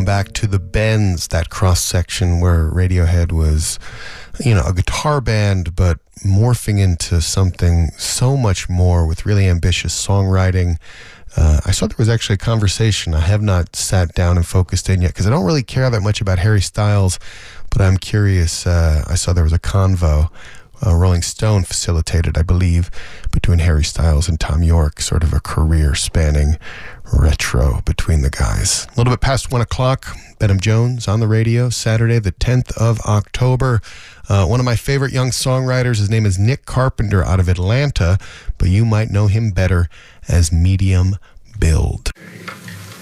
going back to the Bends, that cross-section where Radiohead was, a guitar band, but morphing into something so much more with really ambitious songwriting. I saw there was actually a conversation. I have not sat down and focused in yet because I don't really care that much about Harry Styles, but I'm curious. I saw there was a convo Rolling Stone facilitated, I believe, between Harry Styles and Thom Yorke, sort of a career-spanning retro between the guys. A little bit past 1 o'clock, Benham Jones on the radio, Saturday, the 10th of October. One of my favorite young songwriters, his name is Nick Carpenter out of Atlanta, but you might know him better as Medium Build.